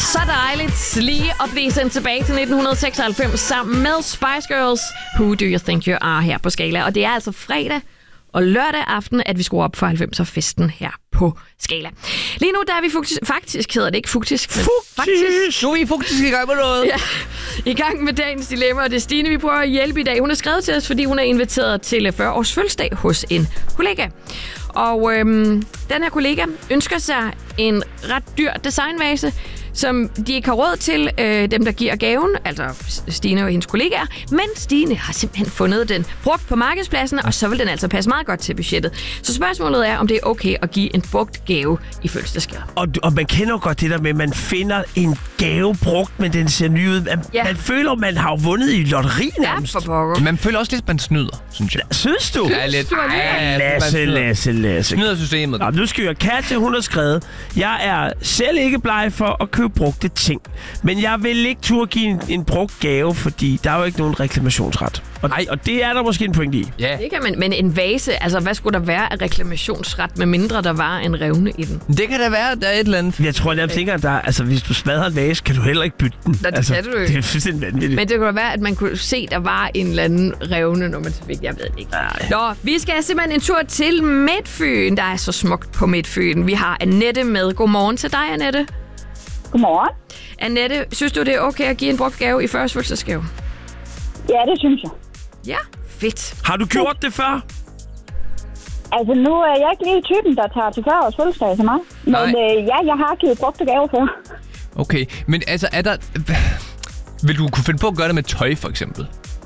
Så dejligt lige at blive sendt tilbage til 1996 sammen med Spice Girls. Who do you think you are her på Skala? Og det er altså fredag og lørdag aften, at vi skruer op for 90'er-festen her på Skala. Lige nu der er vi faktisk hedder det ikke faktisk, men faktisk. Nu er vi faktisk i gang med noget. Ja, i gang med dagens dilemma, og det er Stine, vi prøver at hjælpe i dag. Hun har skrevet til os, fordi hun er inviteret til 40-års fødselsdag hos en kollega. Og den her kollega ønsker sig en ret dyr designvase, som de ikke har råd til, dem der giver gaven, altså Stine og hendes kollegaer. Men Stine har simpelthen fundet den brugt på markedspladsen, og så vil den altså passe meget godt til budgettet. Så spørgsmålet er, om det er okay at give en brugt gave i fødselsdagsgave. Og man kender jo godt det der med, at man finder en gave brugt, men den ser ny ud. Man føler, at man har vundet i lotteri nærmest. Ja, for pokker. Man føler også lidt, at man snyder, synes jeg. Synes du? Ja, lidt. Lasse. Snyder systemet. Nå, nu skal jeg Katja, hun har skrevet, jeg er selv ikke bleg for at købe brugte ting. Men jeg vil ikke turde give en brugt gave, fordi der er jo ikke nogen reklamationsret. Og det er der måske en pointe i. Ja. Det kan man, men en vase, altså hvad skulle der være af reklamationsret, med mindre der var en revne i den? Det kan da være, der er et eller andet. Jeg tror, jeg tænker, at altså, hvis du smadrer en vase, kan du heller ikke bytte den. Det kan du ikke. Det er fuldstændig vanvittigt. Men det kunne være, at man kunne se, der var en eller anden revne, når man så fik. Jeg ved det ikke. Nå, vi skal simpelthen en tur til Midtfyn. Der er så smukt på Midtfyn. Vi har Annette med. Godmorgen til dig, Annette. Godmorgen. Annette, synes du, det er okay at give en brugt gave i 40-års fødselsdagsgave? Ja, det synes jeg. Ja, fedt. Har du gjort det før? Altså, nu er jeg ikke lige typen, der tager til 40 års fødselsdag til mig. Men jeg har givet brugte gaver før. Okay, men altså, er der... Vil du kunne finde på at gøre det med tøj, for eksempel?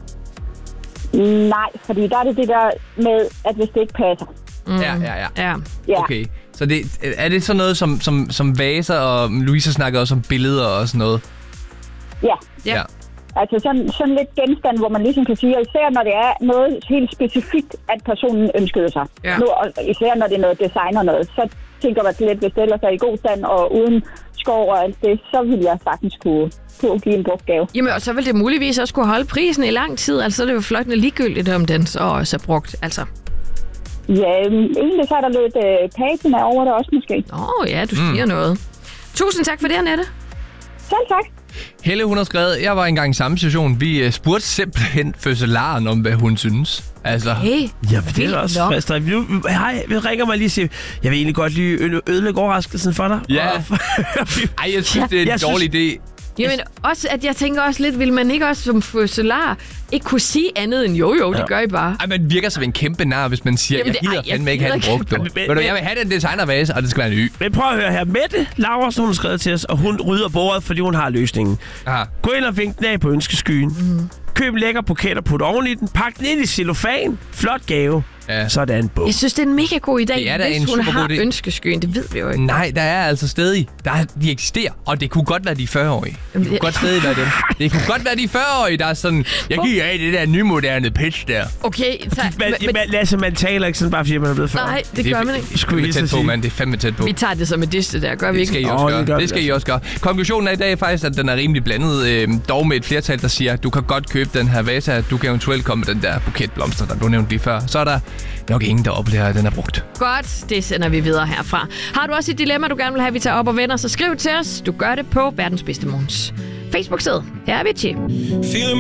Nej, fordi der er det der med, at hvis det ikke passer. Ja. Okay, så er det sådan noget som vaser, og Louise snakkede også om billeder og sådan noget? Ja. Altså sådan lidt genstand, hvor man ligesom kan sige, især når det er noget helt specifikt, at personen ønskede sig. Ja. Nu, og især når det er noget design og noget, så tænker man lidt, hvis det ellers er i god stand og uden skov og alt det, så vil jeg sagtens kunne give en brugt gave. Jamen, og så vil det muligvis også kunne holde prisen i lang tid. Altså, så er det jo fløjtende ligegyldigt, om den så også er brugt. Altså. Ja, egentlig så er der lidt patina over det også måske. Ja, du siger noget. Tusind tak for det, Annette. Selv tak. Helle, hun har skrevet, jeg var engang i samme situation. Vi spurgte simpelthen fødselaren om, hvad hun synes. Altså. Hey, ja, det er også fast. Hej, vi ringer mig lige og siger, jeg vil egentlig godt lige ødelægge overraskelsen for dig. Ja. Ej, jeg synes, det er en dårlig idé. Jamen, også, at jeg tænker også lidt, vil man ikke også som fødselar ikke kunne sige andet end jo, det gør I bare. Ej, man virker som en kæmpe nar, hvis man siger, jeg gider fandme ikke have den brugt. Jeg vil have den designervase, og det skal være ny. Men prøv at høre her. Mette Laursen, hun har skrevet til os, og hun rydder bordet, fordi hun har løsningen. Aha. Gå ind og vink den af på ønskeskyen. Køb en lækker buket og put oven i den. Pak den ind i cellofan. Flot gave. Ja. Sådan bog. Jeg synes, det er en mega god idé, det er hvis hun har ønskeskyen. Det ved vi jo ikke. Nej, der er altså stadig. De eksisterer, og det kunne godt være de 40-årige. Det kunne godt stadig være dem. Det kunne godt være de 40-årige, der er sådan, jeg giver af det der nymoderne pitch der. Okay, Lasse, man taler ikke sådan bare, fordi man er blevet 40. Nej, det gør man ikke. Det er tæt på, mand. Det er fandme tæt på. Vi tager det som et diste der, gør vi ikke? Det skal I også gøre. Konklusionen er i dag faktisk, at den er rimelig blandet. Dog med et flertal, der siger, du kan godt købe den her vase, du kan eventuelt komme med den der buket blomster, der du nævnte lige før. Så er der nok ingen, der oplever, at den er brugt. Godt, det sender vi videre herfra. Har du også et dilemma, du gerne vil have, vi tager op og vender, så skriv til os. Du gør det på Verdens Bedste Morgens Facebook-side. Her er vi til.